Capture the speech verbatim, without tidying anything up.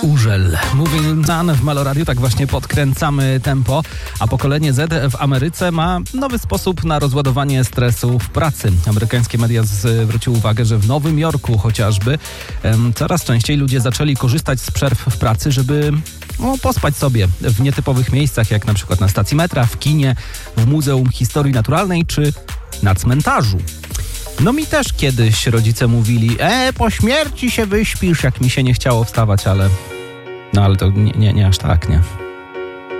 Urzel. Moving On w Meloradiu, tak właśnie podkręcamy tempo, a pokolenie Z w Ameryce ma nowy sposób na rozładowanie stresu w pracy. Amerykańskie media zwróciły uwagę, że w Nowym Jorku chociażby em, coraz częściej ludzie zaczęli korzystać z przerw w pracy, żeby no, pospać sobie w nietypowych miejscach, jak na przykład na stacji metra, w kinie, w Muzeum Historii Naturalnej czy na cmentarzu. No mi też kiedyś rodzice mówili, e, po śmierci się wyśpisz, jak mi się nie chciało wstawać, ale no ale to nie, nie, nie aż tak, nie.